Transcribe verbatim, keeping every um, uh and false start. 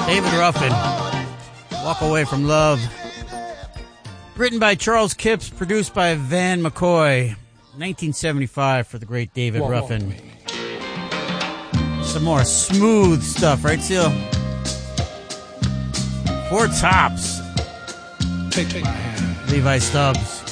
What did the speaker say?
David Ruffin, Walk Away from Love. Written by Charles Kipps, produced by Van McCoy. nineteen seventy-five for the great David Walk Ruffin. Some more smooth stuff, right, Seal? Four Tops. Take, take my hand. Levi Stubbs.